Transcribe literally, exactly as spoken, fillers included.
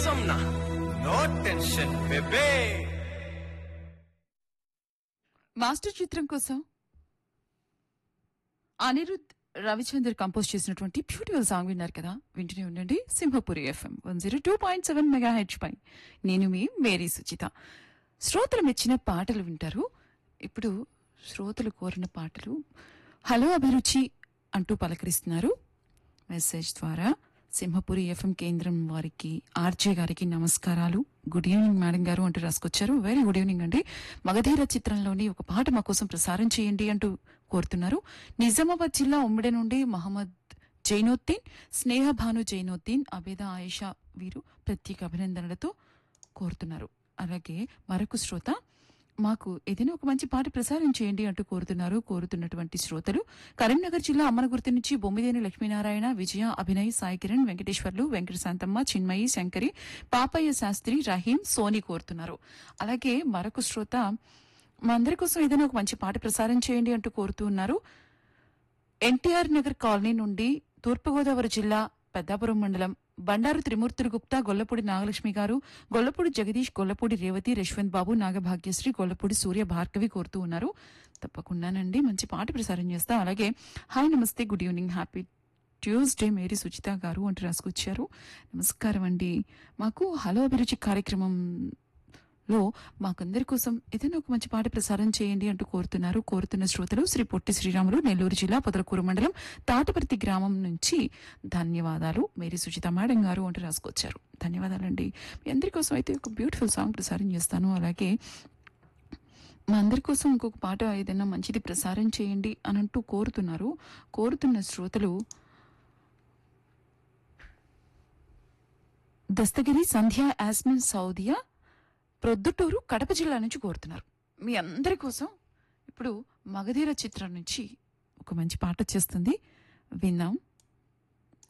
Somna, no tension, bebe. Master చిత్రం కోసం Anirudh Ravichander compose చేసినటువంటి బ్యూటిఫుల్ సాంగ్ విన్నారు కదా. వింటూనే ఉండండి Simhapuri FM one zero two point seven mega H పై. నేను మీ మేరీ సుచిత. శ్రోతలు మెచ్చిన పాటలు వింటారు. ఇప్పుడు శ్రోతలు కోరిన పాటలు హలో అభిరుచి అంటూ పలకరిస్తున్నారు మెసేజ్ ద్వారా. సింహపురి ఎఫ్ఎం కేంద్రం వారికి ఆర్జే గారికి నమస్కారాలు. గుడ్ ఈవినింగ్ మేడం గారు అంటూ రాసుకొచ్చారు. వెరీ గుడ్ ఈవినింగ్ అండి. మగధీర చిత్రంలోని ఒక పాట మా కోసం ప్రసారం చేయండి అంటూ కోరుతున్నారు. నిజామాబాద్ జిల్లా ఉమ్మిడి నుండి మహమ్మద్ జైనుద్దీన్, స్నేహభాను జైనుద్దీన్, అబేద ఆయిషా వీరు ప్రత్యేక అభినందనలతో కోరుతున్నారు. అలాగే మరొక శ్రోత మాకు ఏదైనా ఒక మంచి పాట ప్రసారం చేయండి అంటూ కోరుతున్నారు. కోరుతున్నటువంటి శ్రోతలు కరీంనగర్ జిల్లా అమ్మనగుర్తి నుంచి బొమ్మిదేని లక్ష్మీనారాయణ, విజయ, అభినయ్, సాయి కిరణ్, వెంకటేశ్వర్లు, వెంకట శాంతమ్మ, చిన్మయి, శంకరి, పాపయ్య శాస్త్రి, రహీం, సోని కోరుతున్నారు. అలాగే మరొక శ్రోత మా అందరి కోసం ఏదైనా ఒక మంచి పాట ప్రసారం చేయండి అంటూ కోరుతూ ఉన్నారు. ఎన్టీఆర్ నగర్ కాలనీ నుండి తూర్పుగోదావరి జిల్లా పెద్దాపురం మండలం బండారు త్రిమూర్తులు గుప్తా, గొల్లపూడి నాగలక్ష్మి గారు, గొల్లపూడి జగదీష్, గొల్లపూడి రేవతి, యశ్వంత్ బాబు, నాగభాగ్యశ్రీ, గొల్లపూడి సూర్య భార్గవి కోరుతూ ఉన్నారు. తప్పకుండానండి మంచి పాట ప్రసారం చేస్తా. అలాగే హాయ్ నమస్తే, good evening, happy Tuesday Mary Suchitha గారు అంటూ రాసుకొచ్చారు. నమస్కారం అండి. మాకు హలో అభిరుచి కార్యక్రమంలో మాకందరి కోసం ఏదైనా ఒక మంచి పాట ప్రసారం చేయండి అంటూ కోరుతున్నారు. కోరుతున్న శ్రోతలు శ్రీ పొట్టి శ్రీరాములు, నెల్లూరు జిల్లా పొదలకూరు మండలం తాటిపర్తి గ్రామం నుంచి ధన్యవాదాలు మేరీ సుచిత మేడం గారు అంటూ రాసుకొచ్చారు. ధన్యవాదాలండి. మీ అందరి కోసం అయితే ఒక బ్యూటిఫుల్ సాంగ్ ప్రసారం చేస్తాను. అలాగే మా అందరి కోసం ఇంకొక పాట ఏదైనా మంచిది ప్రసారం చేయండి అని అంటూ కోరుతున్నారు. కోరుతున్న శ్రోతలు దస్తగిరి, సంధ్య, యాస్మిన్, సౌదియా, ప్రొద్దుటూరు, కడప జిల్లా నుంచి కోరుతున్నారు. మీ అందరి కోసం ఇప్పుడు మగధీర చిత్రం నుంచి ఒక మంచి పాట వచ్చేస్తుంది, విందాం.